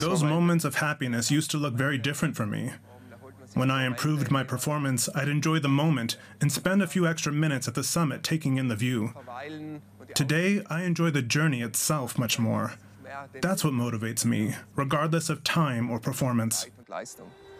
Those moments of happiness used to look very different for me. When I improved my performance, I'd enjoy the moment and spend a few extra minutes at the summit taking in the view. Today, I enjoy the journey itself much more. That's what motivates me, regardless of time or performance.